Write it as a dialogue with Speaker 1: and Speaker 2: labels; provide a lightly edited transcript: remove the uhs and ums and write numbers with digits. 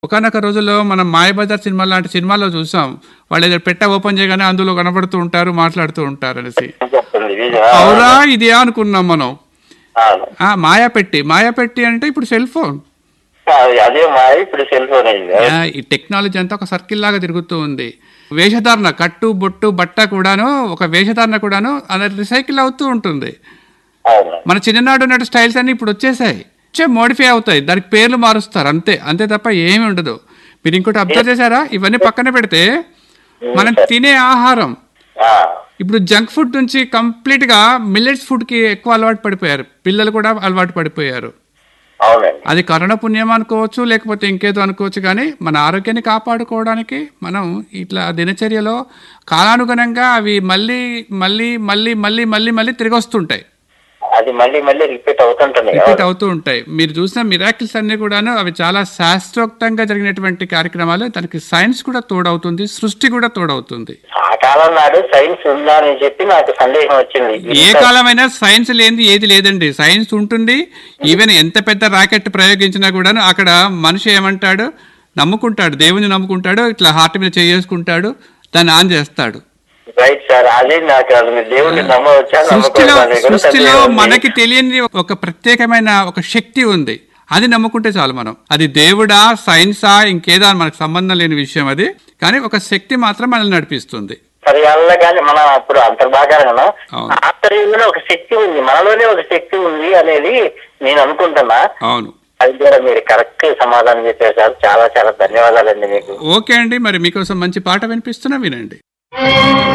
Speaker 1: ఒకానొక రోజుల్లో మనం మాయాబజార్ సినిమా లాంటి సినిమాలో చూసాం. వాళ్ళు ఏదో పెట్ట ఓపెన్ చేయగానే అందులో కనబడుతూ ఉంటారు, మాట్లాడుతూ ఉంటారు అనేసి. అవురా ఇదే అనుకున్నాం మనం. మాయాపెట్టి అంటే ఇప్పుడు సెల్ ఫోన్.
Speaker 2: అదే మాయ ఇప్పుడు సెల్ ఫోన్ అయింది.
Speaker 1: ఈ టెక్నాలజీ అంతా ఒక సర్కిల్ లాగా తిరుగుతూ ఉంది. వేషధారణ, కట్టు బొట్టు బట్ట కూడాను, ఒక వేషధారణ కూడాను అది రిసైకిల్ అవుతూ ఉంటుంది. మన చిన్ననాడు ఉన్న స్టైల్స్ అన్ని ఇప్పుడు వచ్చేసాయి, మోడిఫై అవుతాయి, దానికి పేర్లు మారుస్తారు, అంతే అంతే తప్ప ఏమి ఉండదు. మీరు ఇంకోటి అబ్జర్వ్ చేశారా? ఇవన్నీ పక్కన పెడితే మనం తినే ఆహారం ఇప్పుడు జంక్ ఫుడ్ నుంచి కంప్లీట్ గా మిల్లెట్స్ ఫుడ్ కి ఎక్కువ అలవాటు పడిపోయారు. పిల్లలు కూడా అలవాటు పడిపోయారు. అది కరుణ పుణ్యం అనుకోవచ్చు, లేకపోతే ఇంకేదో అనుకోవచ్చు, కానీ మన ఆరోగ్యాన్ని కాపాడుకోవడానికి మనం ఇట్లా దినచర్యలో కాలానుగుణంగా అవి మళ్ళీ మళ్ళీ మళ్ళీ మళ్ళీ మళ్ళీ మళ్ళీ తిరిగి వస్తుంటాయి.
Speaker 2: అది మళ్ళీ మళ్ళీ రిపీట్
Speaker 1: అవుతూ ఉంటాయి. మీరు చూసిన మిరాకిల్స్ అన్ని కూడాను అవి చాలా శాస్త్రోక్తంగా జరిగినటువంటి కార్యక్రమాలు. దానికి సైన్స్ కూడా తోడవుతుంది, సృష్టి కూడా తోడవుతుంది.
Speaker 2: ఆ కాలం నాడు సైన్స్ ఉందా అని చెప్పి నాకు సందేహం వచ్చింది.
Speaker 1: ఏ కాలమైనా సైన్స్ లేనిది ఏది లేదండి. సైన్స్ ఉంటుంది. ఈవెన్ ఎంత పెద్ద రాకెట్ ప్రయోగించినా కూడాను అక్కడ మనిషి ఏమంటాడు, నమ్ముకుంటాడు, దేవుని నమ్ముకుంటాడు, ఇట్లా హార్ట్ మీద చేసుకుంటాడు, దాన్ని ఆన్ చేస్తాడు. సృష్టిలో మనకి తెలియని ఒక ప్రత్యేకమైన ఒక శక్తి ఉంది. అది నమ్ముకుంటే చాలు మనం. అది దేవుడా, సైన్సా, ఇంకేదా మనకు సంబంధం లేని విషయం అది. కానీ ఒక శక్తి మాత్రం మనల్ని నడిపిస్తుంది.
Speaker 2: మన అప్పుడు అంతర్భాగంగా ఆంతర్యంలో ఒక శక్తి ఉంది, మనలోనే ఒక శక్తి ఉంది అనేది నేను అనుకుంటున్నా.
Speaker 1: అవును,
Speaker 2: అది కూడా మీరు కరెక్ట్ సమాధానం చెప్పేశారు. చాలా చాలా ధన్యవాదాలండి మీకు.
Speaker 1: ఓకే అండి, మరి మీకోసం మంచి పాట వినిపిస్తున్నా, వినండి.